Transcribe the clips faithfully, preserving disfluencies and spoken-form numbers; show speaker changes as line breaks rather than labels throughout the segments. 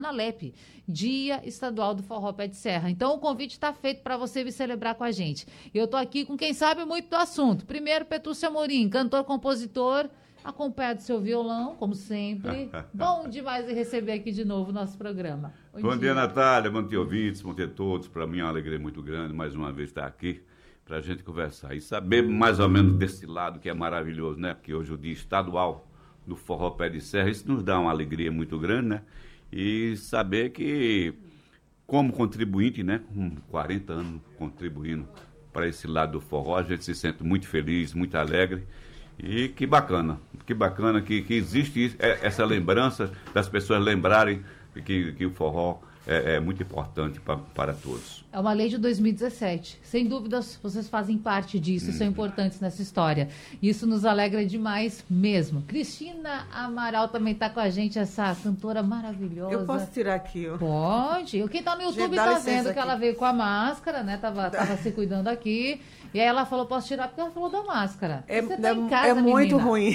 na L E P, Dia Estadual do Forró Pé de Serra. Então o convite está feito para você vir celebrar com a gente. Eu estou aqui com quem sabe muito do assunto. Primeiro, Petrúcio Amorim, cantor, compositor, acompanhado do seu violão, como sempre. Bom demais receber aqui de novo o nosso programa.
Bom, bom dia. dia, Natália, bom dia, ouvintes, bom dia a todos. Para mim é uma alegria muito grande, mais uma vez, estar aqui para a gente conversar e saber mais ou menos desse lado que é maravilhoso, né? Porque hoje é o Dia Estadual do Forró Pé de Serra, isso nos dá uma alegria muito grande, né? E saber que, como contribuinte, né? Com quarenta anos contribuindo para esse lado do forró, a gente se sente muito feliz, muito alegre. E que bacana, que bacana que, que existe isso, é, essa lembrança das pessoas lembrarem que, que o forró é, é muito importante pra, para todos.
É uma lei de dois mil e dezessete. Sem dúvidas, vocês fazem parte disso, hum. são importantes nessa história. Isso nos alegra demais mesmo. Cristina Amaral também está com a gente, essa cantora maravilhosa.
Eu posso tirar aqui, ó.
Pode. Quem está no YouTube está vendo aqui. Que ela veio com a máscara, né? Tava, tava se cuidando aqui. E aí ela falou, posso tirar porque ela falou da máscara.
É,
Você tá
é,
em casa,
é muito
menina.
ruim.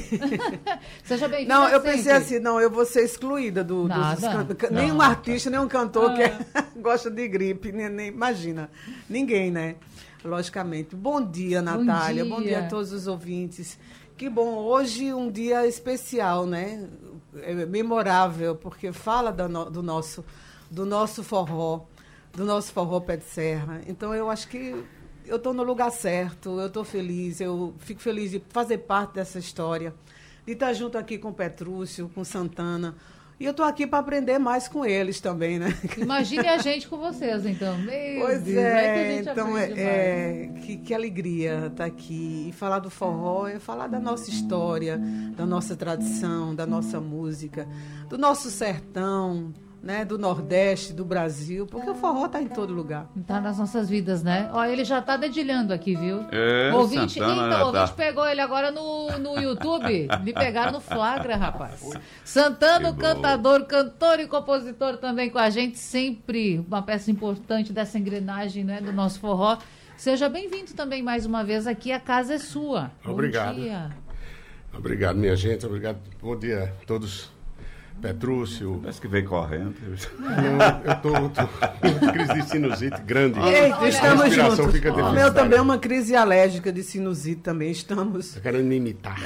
Seja bem-vinda.
Não, eu
sempre.
pensei assim, não, eu vou ser excluída do, dos cantos. Nenhum artista, nenhum cantor ah. que é, gosta de gripe, nem, nem imagina. Ninguém, né? Logicamente. Bom dia, Natália. Bom dia. Bom dia a todos os ouvintes. Que bom, hoje um dia especial, né? É memorável, porque fala do, no, do, nosso, do nosso forró, do nosso forró Pé de Serra. Então, eu acho que eu estou no lugar certo, eu estou feliz, eu fico feliz de fazer parte dessa história, de estar junto aqui com o Petrúcio, com o Santana. E eu estou aqui para aprender mais com eles também, né?
Imagine a gente com vocês, então. Meu
pois
Deus,
é,
é que a gente
então é, é que, que alegria estar aqui. E falar do forró é falar da nossa história, da nossa tradição, da nossa música, do nosso sertão, né, do Nordeste, do Brasil, porque o forró está em todo lugar.
Está nas nossas vidas, né? Ó, ele já está dedilhando aqui, viu?
É,
o ouvinte,
Santana,
então, o ouvinte
tá.
pegou ele agora no, no YouTube. Me pegaram no flagra, rapaz. Santana, o cantador, cantor e compositor também com a gente, sempre uma peça importante dessa engrenagem, né, do nosso forró. Seja bem-vindo também mais uma vez aqui, a casa é sua.
Obrigado.
Bom dia.
Obrigado, minha gente. Obrigado. Bom dia a todos. Petrúcio.
Parece que veio correndo.
Não, eu tô, tô com crise de sinusite grande.
Eita, estamos juntos.
Fica
o meu também é uma crise alérgica de sinusite também, estamos.
Tá querendo me imitar.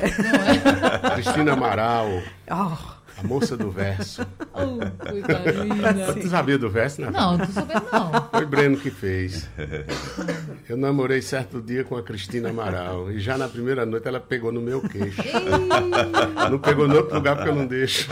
Cristina Amaral. Oh. A moça do verso.
Oh,
tu sabia do verso, né?
Não, não tô sabendo não.
Foi Breno que fez. Eu namorei certo dia com a Cristina Amaral. E já na primeira noite ela pegou no meu queixo. Não pegou no outro lugar porque eu não deixo.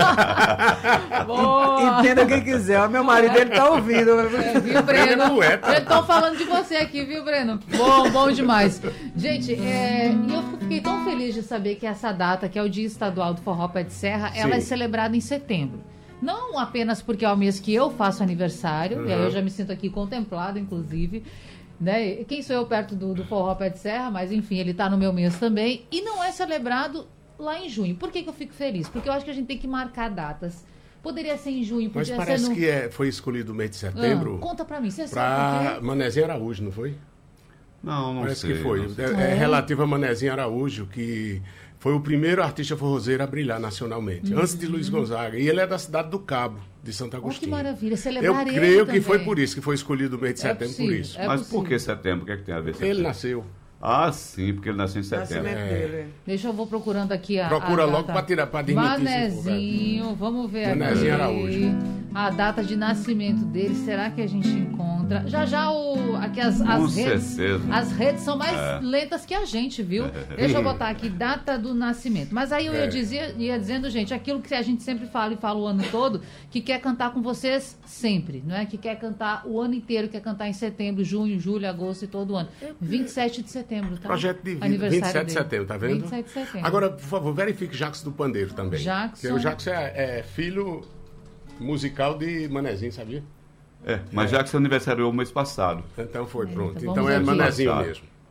Entenda quem quiser. O meu marido, ele tá ouvindo.
É, viu, Breno? Eles estão falando de você aqui, viu, Breno? Bom, bom demais. Gente, é, eu fiquei tão feliz de saber que essa data, que é o Dia Estadual do Forró Pé de Serra, ela Sim. é celebrada em setembro. Não apenas porque é o mês que eu faço aniversário, uhum. e aí eu já me sinto aqui contemplada, inclusive, né? Quem sou eu perto do, do Forró Pé de Serra, mas enfim, ele está no meu mês também, e não é celebrado lá em junho. Por que que eu fico feliz? Porque eu acho que a gente tem que marcar datas. Poderia ser em junho,
mas
poderia
parece
ser no...
que é, foi escolhido o mês de setembro.
Ah, conta pra mim, você
pra
sabe por quê?
Manezinha Araújo, não foi?
Não, não
parece
sei.
que foi.
Sei.
É, é relativo a Manezinha Araújo, que foi o primeiro artista forrozeiro a brilhar nacionalmente, uhum. antes de Luiz Gonzaga. E ele é da cidade do Cabo, de Santo Agostinho.
Oh, que maravilha, celebrar
Eu creio que
também.
foi por isso, que foi escolhido o mês de
é
setembro,
possível,
por isso.
É
mas
possível.
por que setembro? O que é que tem a ver com setembro?
Ele nasceu.
Ah, sim, porque ele nasceu em setembro.
É.
Deixa eu vou procurando aqui a
Procura
a
logo para tirar, para demitir.
Manezinho, vamos ver
Manezinho
aqui.
Araújo.
A data de nascimento dele, será que a gente encontra? Já já o, aqui as,
Com
as redes,
certeza.
as redes são mais
É.
lentas que a gente, viu? Deixa eu botar aqui data do nascimento. Mas aí eu ia,
É.
dizer, ia dizendo, gente, aquilo que a gente sempre fala e fala o ano todo, que quer cantar com vocês sempre, não é? Que quer cantar o ano inteiro, quer cantar em setembro, junho, julho, agosto e todo ano. vinte e sete de setembro, tá?
Projeto de vida,
Aniversário
vinte e sete de
dele.
setembro, tá vendo?
vinte e sete de setembro.
Agora, por favor, verifique Jacques do Pandeiro também.
Jackson.
Porque o Jacques é, é filho musical de Manezinho, sabia?
É, mas já que seu aniversário é o mês passado.
Então foi,
É,
pronto.
então
Então
vamos
é
aqui.
Manezinho
Passado.
mesmo.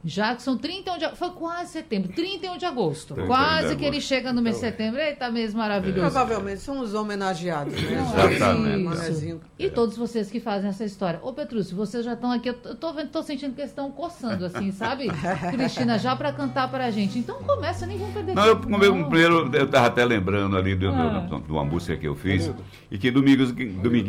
Jackson, trinta e um de agosto. Foi quase setembro, trinta e um de agosto.
trinta e um
Quase
de
que ele chega no mês de setembro. Eita, mês maravilhoso.
Provavelmente são os homenageados, né?
Exatamente.
E todos vocês que fazem essa história. Ô, Petrúcio, vocês já estão aqui, eu tô, vendo, tô sentindo que eles estão coçando, assim, sabe? Cristina, já para cantar pra gente. Então começa, nem vamos perder
não, tempo. Não, eu, primeiro, eu estava até lembrando ali de, ah. de, de uma música que eu fiz, e que domingos, domingo